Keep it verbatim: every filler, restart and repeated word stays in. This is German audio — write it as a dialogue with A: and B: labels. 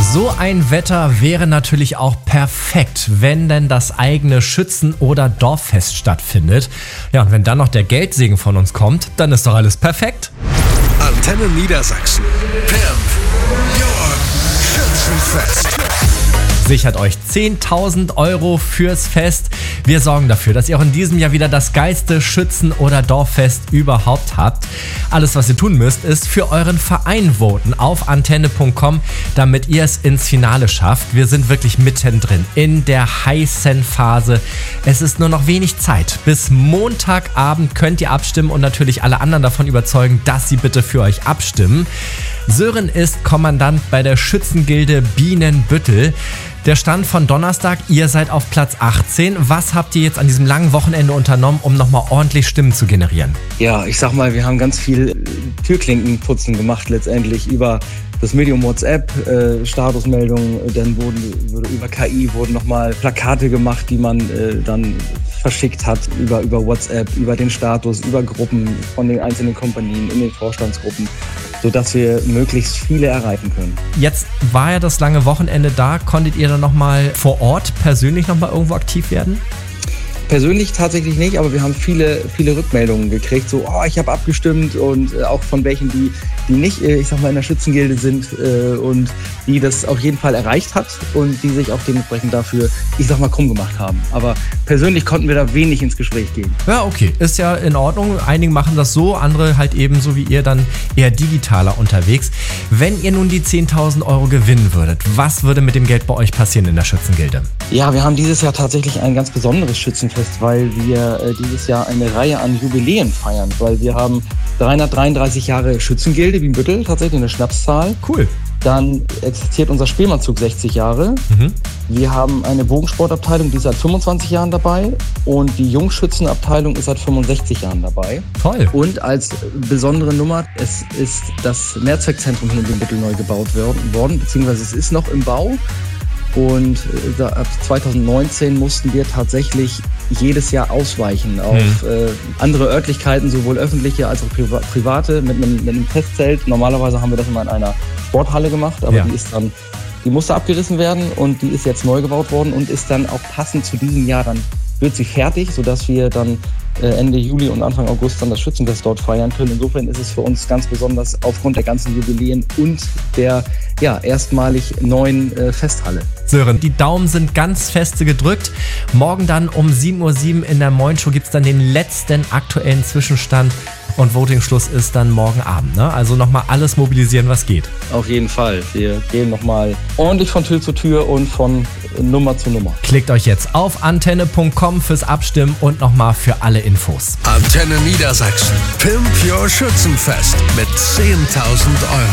A: So ein Wetter wäre natürlich auch perfekt, wenn denn das eigene Schützen- oder Dorffest stattfindet. Ja, und wenn dann noch der Geldsegen von uns kommt, dann ist doch alles perfekt.
B: Antenne Niedersachsen. Pimp Your Schützenfest.
A: Sichert euch zehntausend Euro fürs Fest. Wir sorgen dafür, dass ihr auch in diesem Jahr wieder das geilste Schützen- oder Dorffest überhaupt habt. Alles, was ihr tun müsst, ist für euren Verein voten auf antenne punkt com, damit ihr es ins Finale schafft. Wir sind wirklich mittendrin in der heißen Phase. Es ist nur noch wenig Zeit. Bis Montagabend könnt ihr abstimmen und natürlich alle anderen davon überzeugen, dass sie bitte für euch abstimmen. Sören ist Kommandant bei der Schützengilde Bienenbüttel. Der Stand von Donnerstag, ihr seid auf Platz achtzehn. Was habt ihr jetzt an diesem langen Wochenende unternommen, um nochmal ordentlich Stimmen zu generieren?
C: Ja, ich sag mal, wir haben ganz viel Türklinkenputzen gemacht letztendlich über das Medium WhatsApp, äh, Statusmeldungen, dann wurden über K I wurden nochmal Plakate gemacht, die man äh, dann verschickt hat über, über WhatsApp, über den Status, über Gruppen von den einzelnen Kompanien, in den Vorstandsgruppen, sodass wir möglichst viele erreichen können.
A: Jetzt war ja das lange Wochenende da. Konntet ihr dann nochmal vor Ort persönlich nochmal irgendwo aktiv werden?
C: Persönlich tatsächlich nicht, aber wir haben viele, viele Rückmeldungen gekriegt, so, oh, ich habe abgestimmt und äh, auch von welchen, die, die nicht, äh, ich sag mal, in der Schützengilde sind äh, und die das auf jeden Fall erreicht hat und die sich auch dementsprechend dafür, ich sag mal, krumm gemacht haben. Aber persönlich konnten wir da wenig ins Gespräch gehen.
A: Ja, okay, ist ja in Ordnung. Einige machen das so, andere halt eben so wie ihr dann eher digitaler unterwegs. Wenn ihr nun die zehntausend Euro gewinnen würdet, was würde mit dem Geld bei euch passieren in der Schützengilde?
C: Ja, wir haben dieses Jahr tatsächlich ein ganz besonderes Schützenfest, weil wir äh, dieses Jahr eine Reihe an Jubiläen feiern, weil wir haben dreihundertdreiunddreißig Jahre Schützengilde Bienenbüttel, tatsächlich eine Schnapszahl.
A: Cool.
C: Dann existiert unser Spielmannzug sechzig Jahre.
A: Mhm.
C: Wir haben eine Bogensportabteilung, die ist seit fünfundzwanzig Jahren dabei und die Jungschützenabteilung ist seit fünfundsechzig Jahren dabei.
A: Toll.
C: Und als besondere Nummer, es ist das Mehrzweckzentrum hier in Bienenbüttel neu gebaut worden, beziehungsweise es ist noch im Bau. Und äh, ab zweitausendneunzehn mussten wir tatsächlich jedes Jahr ausweichen auf
A: hm.
C: äh, andere Örtlichkeiten, sowohl öffentliche als auch priva- private, mit einem, mit einem Festzelt. Normalerweise haben wir das immer in einer Sporthalle gemacht, aber
A: Ja.
C: die ist dann, die musste abgerissen werden und die ist jetzt neu gebaut worden und ist dann auch passend zu diesem Jahr, dann wird sie fertig, sodass wir dann Ende Juli und Anfang August dann das Schützenfest dort feiern können. Insofern ist es für uns ganz besonders aufgrund der ganzen Jubiläen und der ja, erstmalig neuen äh, Festhalle.
A: Sören, die Daumen sind ganz feste gedrückt. Morgen dann um sieben Uhr sieben in der Moin Show gibt es dann den letzten aktuellen Zwischenstand und Voting-Schluss ist dann morgen Abend. Ne? Also nochmal alles mobilisieren, was geht.
C: Auf jeden Fall. Wir gehen nochmal ordentlich von Tür zu Tür und von Nummer zu Nummer.
A: Klickt euch jetzt auf antenne punkt com fürs Abstimmen und nochmal für alle Infos.
B: Antenne Niedersachsen. Pimp Your Schützenfest mit zehntausend Euro.